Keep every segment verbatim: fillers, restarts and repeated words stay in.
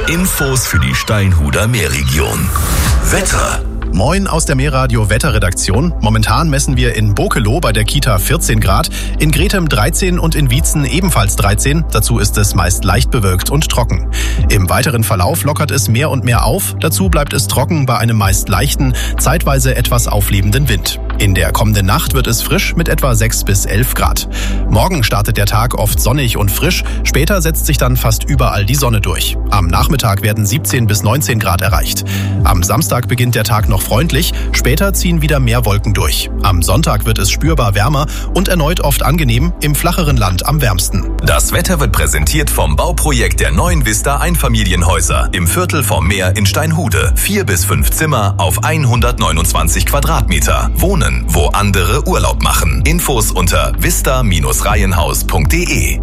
Infos für die Steinhuder Meerregion. Wetter. Moin aus der Meerradio Wetterredaktion. Momentan messen wir in Bokelow bei der Kita vierzehn Grad, in Gretem dreizehn und in Wietzen ebenfalls dreizehn. Dazu ist es meist leicht bewölkt und trocken. Im weiteren Verlauf lockert es mehr und mehr auf. Dazu bleibt es trocken bei einem meist leichten, zeitweise etwas auflebenden Wind. In der kommenden Nacht wird es frisch mit etwa sechs bis elf Grad. Morgen startet der Tag oft sonnig und frisch. Später setzt sich dann fast überall die Sonne durch. Am Nachmittag werden siebzehn bis neunzehn Grad erreicht. Am Samstag beginnt der Tag noch freundlich. Später ziehen wieder mehr Wolken durch. Am Sonntag wird es spürbar wärmer und erneut oft angenehm, im flacheren Land am wärmsten. Das Wetter wird präsentiert vom Bauprojekt der neuen Vista Einfamilienhäuser im Viertel vom Meer in Steinhude. Vier bis fünf Zimmer auf hundertneunundzwanzig Quadratmeter. Wohnen, wo andere Urlaub machen. Infos unter vista Bindestrich reihenhaus punkt de.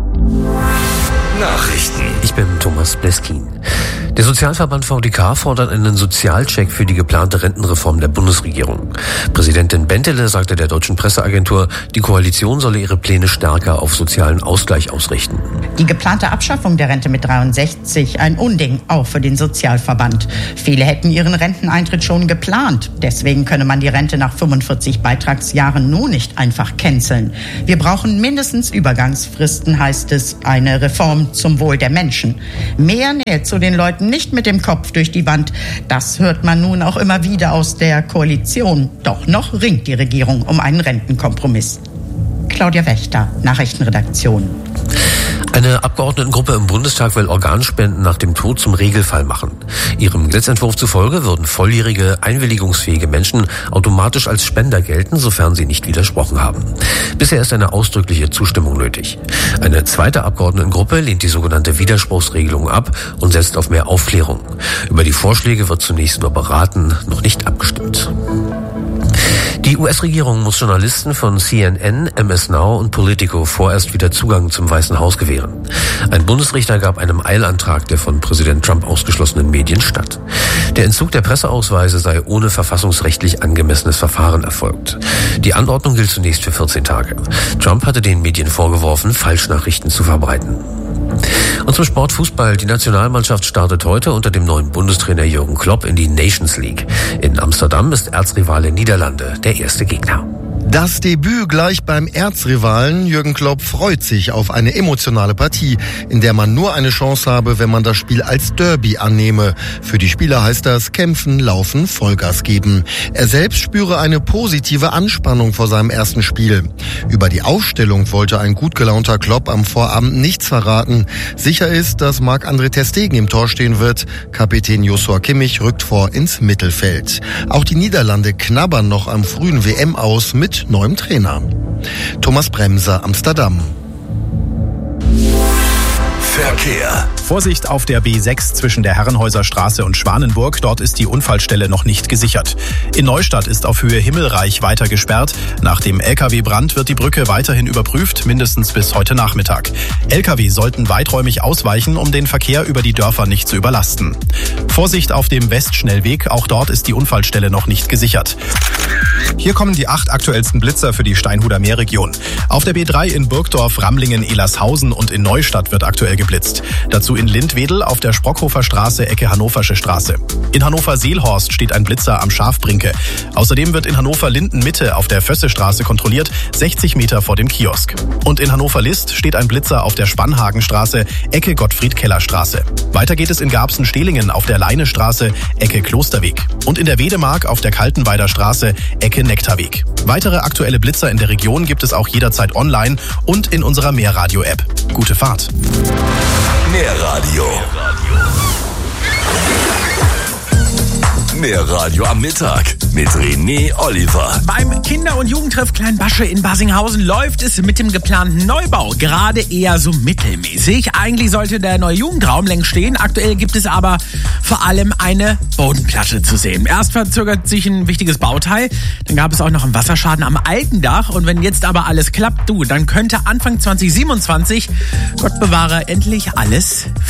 Nachrichten. Ich bin Thomas Bleskin. Der Sozialverband V D K fordert einen Sozialcheck für die geplante Rentenreform der Bundesregierung. Präsidentin Bentele sagte der deutschen Presseagentur, die Koalition solle ihre Pläne stärker auf sozialen Ausgleich ausrichten. Die geplante Abschaffung der Rente mit dreiundsechzig, ein Unding, auch für den Sozialverband. Viele hätten ihren Renteneintritt schon geplant. Deswegen könne man die Rente nach fünfundvierzig Beitragsjahren nur nicht einfach canceln. Wir brauchen mindestens Übergangsfristen, heißt es, eine Reform zum Wohl der Menschen. Mehr Nähe zu den Leuten, nicht mit dem Kopf durch die Wand. Das hört man nun auch immer wieder aus der Koalition. Doch noch ringt die Regierung um einen Rentenkompromiss. Claudia Wächter, Nachrichtenredaktion. Eine Abgeordnetengruppe im Bundestag will Organspenden nach dem Tod zum Regelfall machen. Ihrem Gesetzentwurf zufolge würden volljährige, einwilligungsfähige Menschen automatisch als Spender gelten, sofern sie nicht widersprochen haben. Bisher ist eine ausdrückliche Zustimmung nötig. Eine zweite Abgeordnetengruppe lehnt die sogenannte Widerspruchsregelung ab und setzt auf mehr Aufklärung. Über die Vorschläge wird zunächst nur beraten, noch nicht abgestimmt. Die U S-Regierung muss Journalisten von C N N, M S Now und Politico vorerst wieder Zugang zum Weißen Haus gewähren. Ein Bundesrichter gab einem Eilantrag der von Präsident Trump ausgeschlossenen Medien statt. Der Entzug der Presseausweise sei ohne verfassungsrechtlich angemessenes Verfahren erfolgt. Die Anordnung gilt zunächst für vierzehn Tage. Trump hatte den Medien vorgeworfen, Falschnachrichten zu verbreiten. Und zum Sport Fußball. Die Nationalmannschaft startet heute unter dem neuen Bundestrainer Jürgen Klopp in die Nations League. In Amsterdam ist Erzrivale Niederlande der erste Gegner. Das Debüt gleich beim Erzrivalen. Jürgen Klopp freut sich auf eine emotionale Partie, in der man nur eine Chance habe, wenn man das Spiel als Derby annehme. Für die Spieler heißt das kämpfen, laufen, Vollgas geben. Er selbst spüre eine positive Anspannung vor seinem ersten Spiel. Über die Aufstellung wollte ein gut gelaunter Klopp am Vorabend nichts verraten. Sicher ist, dass Marc-André ter Stegen im Tor stehen wird. Kapitän Joshua Kimmich rückt vor ins Mittelfeld. Auch die Niederlande knabbern noch am frühen W M aus mit neuem Trainer. Thomas Bremser, Amsterdam. Verkehr. Vorsicht auf der B sechs zwischen der Herrenhäuser Straße und Schwanenburg. Dort ist die Unfallstelle noch nicht gesichert. In Neustadt ist auf Höhe Himmelreich weiter gesperrt. Nach dem L K W-Brand wird die Brücke weiterhin überprüft, mindestens bis heute Nachmittag. L K W sollten weiträumig ausweichen, um den Verkehr über die Dörfer nicht zu überlasten. Vorsicht auf dem Westschnellweg. Auch dort ist die Unfallstelle noch nicht gesichert. Hier kommen die acht aktuellsten Blitzer für die Steinhuder Meerregion. Auf der B drei in Burgdorf, Ramlingen, Elershausen und in Neustadt wird aktuell geblitzt. Dazu in Lindwedel auf der Sprockhofer Straße, Ecke Hannoversche Straße. In Hannover-Seelhorst steht ein Blitzer am Schafbrinke. Außerdem wird in Hannover-Linden-Mitte auf der Fössestraße kontrolliert, sechzig Meter vor dem Kiosk. Und in Hannover-List steht ein Blitzer auf der Spannhagenstraße, Ecke Gottfried-Keller-Straße. Weiter geht es in Garbsen-Stehlingen auf der Leinestraße, Ecke Klosterweg. Und in der Wedemark auf der Kaltenweider Straße, Ecke Nektarweg. Weitere aktuelle Blitzer in der Region gibt es auch jederzeit online und in unserer Meerradio-App. Gute Fahrt. Meerradio. Meerradio am Mittag mit René Oliver. Beim Kinder- und Jugendtreff Kleinbasche in Basinghausen läuft es mit dem geplanten Neubau gerade eher so mittelmäßig. Eigentlich sollte der neue Jugendraum längst stehen. Aktuell gibt es aber vor allem eine Bodenplatte zu sehen. Erst verzögert sich ein wichtiges Bauteil, dann gab es auch noch einen Wasserschaden am alten Dach. Und wenn jetzt aber alles klappt, du, dann könnte Anfang zwanzig siebenundzwanzig, Gott bewahre, endlich alles